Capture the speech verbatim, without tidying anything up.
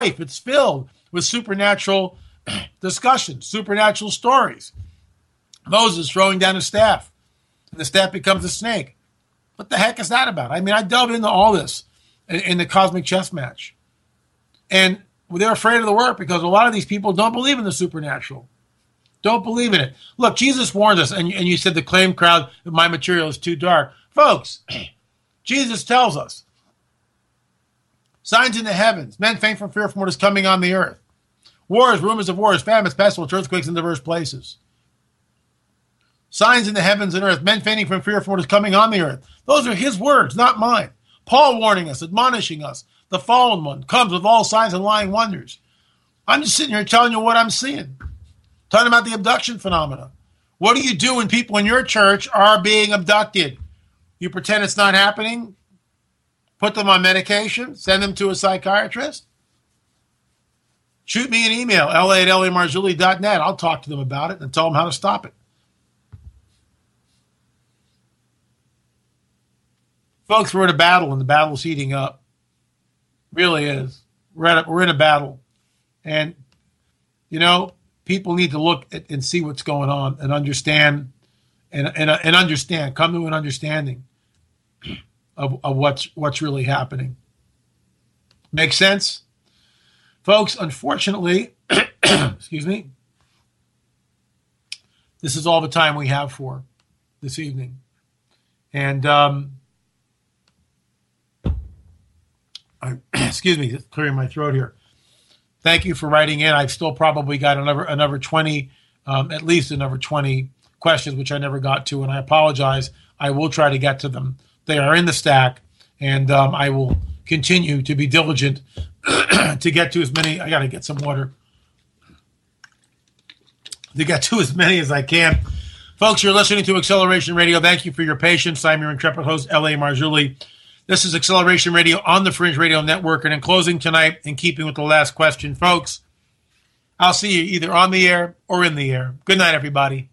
It's filled with supernatural discussions, supernatural stories. Moses throwing down a staff, and the staff becomes a snake. What the heck is that about? I mean, I delved into all this in, in the cosmic chess match. And they're afraid of the work because a lot of these people don't believe in the supernatural. Don't believe in it. Look, Jesus warned us, and, and you said the claim crowd that my material is too dark. Folks, Jesus tells us, signs in the heavens, men faint from fear from what is coming on the earth. Wars, rumors of wars, famines, pestilence, earthquakes in diverse places. Signs in the heavens and earth, men fainting from fear from what is coming on the earth. Those are his words, not mine. Paul warning us, admonishing us. The fallen one comes with all signs and lying wonders. I'm just sitting here telling you what I'm seeing. Talking about the abduction phenomena. What do you do when people in your church are being abducted? You pretend it's not happening? Put them on medication? Send them to a psychiatrist? Shoot me an email, la at l a marzulli dot net. I'll talk to them about it and tell them how to stop it. Folks, we're in a battle, and the battle's heating up. Really is. We're, at a, we're in a battle. And, you know, people need to look at and see what's going on and understand and, and, and understand, come to an understanding of, of what's, what's really happening. Make sense? Folks, unfortunately, excuse me, this is all the time we have for this evening. And, um, I, excuse me, just clearing my throat here. Thank you for writing in. I've still probably got another another twenty, um, at least another twenty questions, which I never got to, and I apologize. I will try to get to them. They are in the stack, and um, I will continue to be diligent to get to as many. I got to get some water. To get to as many as I can. Folks, you're listening to Acceleration Radio. Thank you for your patience. I'm your intrepid host, L A Marzulli. This is Acceleration Radio on the Fringe Radio Network. And in closing tonight, in keeping with the last question, folks, I'll see you either on the air or in the air. Good night, everybody.